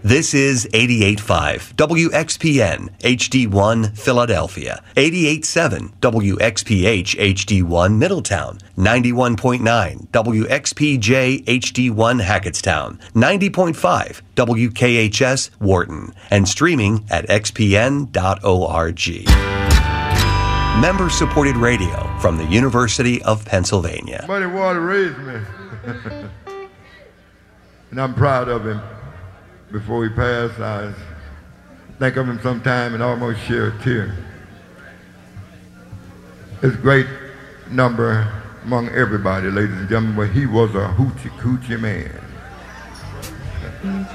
This is 88.5 WXPN HD1 Philadelphia, 88.7 WXPH HD1 Middletown, 91.9 WXPJ HD1 Hackettstown, 90.5 WKHS Wharton, and streaming at xpn.org. Member-supported radio from the University of Pennsylvania. Muddy Water raised me, and I'm proud of him. Before he passed, I think of him sometime and almost shed a tear. It's a great number among everybody, ladies and gentlemen, but he was a hoochie coochie man.